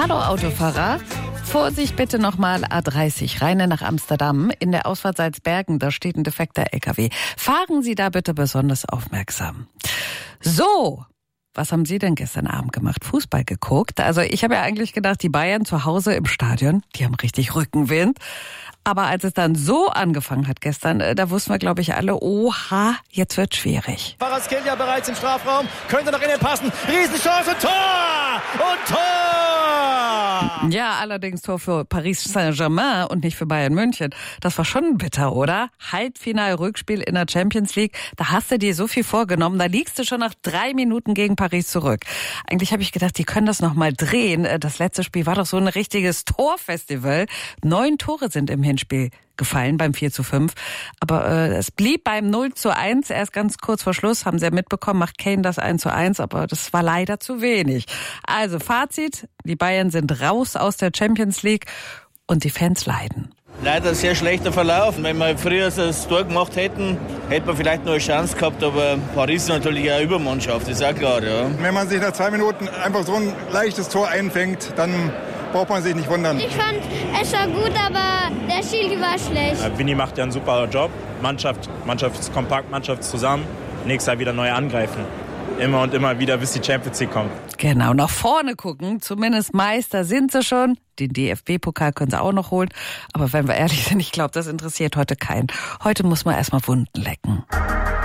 Hallo Autofahrer, Vorsicht bitte nochmal A30 Rheine nach Amsterdam. In der Ausfahrt Salzbergen, da steht ein defekter LKW. Fahren Sie da bitte besonders aufmerksam. So, was haben Sie denn gestern Abend gemacht? Fußball geguckt? Also ich habe ja eigentlich gedacht, die Bayern zu Hause im Stadion, die haben richtig Rückenwind. Aber als es dann so angefangen hat gestern, da wussten wir, glaube ich, alle, oha, jetzt wird schwierig. Kvaratskhelia bereits im Strafraum, könnte noch innen passen. Riesenchance, Tor! Und Tor! Ja, allerdings Tor für Paris Saint-Germain und nicht für Bayern München. Das war schon bitter, oder? Halbfinal-Rückspiel in der Champions League, da hast du dir so viel vorgenommen, da liegst du schon nach 3 Minuten gegen Paris zurück. Eigentlich habe ich gedacht, die können das noch mal drehen. Das letzte Spiel war doch so ein richtiges Torfestival. 9 Tore sind im Hinspiel gefallen beim 4:5. Aber es blieb beim 0:1. Erst ganz kurz vor Schluss, haben sie ja mitbekommen, macht Kane das 1:1, aber das war leider zu wenig. Also Fazit, die Bayern sind raus aus der Champions League und die Fans leiden. Leider sehr schlechter Verlauf. Wenn wir früher das Tor gemacht hätten, hätten wir vielleicht noch eine Chance gehabt, aber Paris ist natürlich eine Übermannschaft, das ist auch klar. Ja. Wenn man sich nach 2 Minuten einfach so ein leichtes Tor einfängt, dann braucht man sich nicht wundern. Ich fand, es war gut, aber der Schiri war schlecht. Vinny macht ja einen super Job. Mannschaft ist kompakt, Mannschaft zusammen. Nächstes Jahr wieder neu angreifen. Immer und immer wieder, bis die Champions League kommt. Genau, nach vorne gucken. Zumindest Meister sind sie schon. Den DFB-Pokal können sie auch noch holen. Aber wenn wir ehrlich sind, ich glaube, das interessiert heute keinen. Heute muss man erstmal Wunden lecken.